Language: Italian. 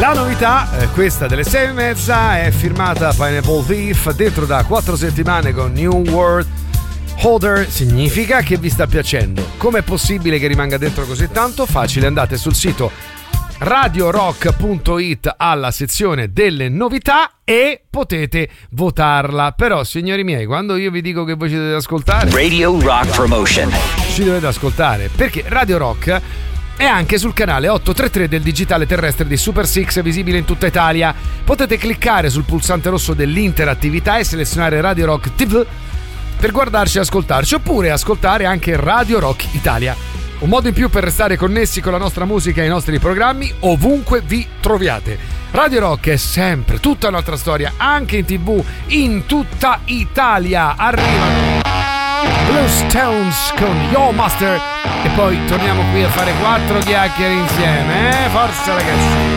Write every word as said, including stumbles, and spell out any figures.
La novità, eh, questa delle sei e mezza, è firmata Pineapple Thief, dentro da quattro settimane con New World Holder. Significa che vi sta piacendo. Com'è possibile che rimanga dentro così tanto? Facile, andate sul sito radio rock punto it alla sezione delle novità e potete votarla. Però, signori miei, quando io vi dico che voi ci dovete ascoltare, Radio Rock Promotion, ci dovete ascoltare, perché Radio Rock è anche sul canale ottocentotrentatré del digitale terrestre di Super Six, visibile in tutta Italia. Potete cliccare sul pulsante rosso dell'interattività e selezionare Radio Rock tivù per guardarci e ascoltarci, oppure ascoltare anche Radio Rock Italia. Un modo in più per restare connessi con la nostra musica e i nostri programmi ovunque vi troviate. Radio Rock è sempre tutta un'altra storia, anche in tv, in tutta Italia. Arrivano Blues Stones con Yo Master e poi torniamo qui a fare quattro chiacchiere insieme, eh? Forza ragazzi!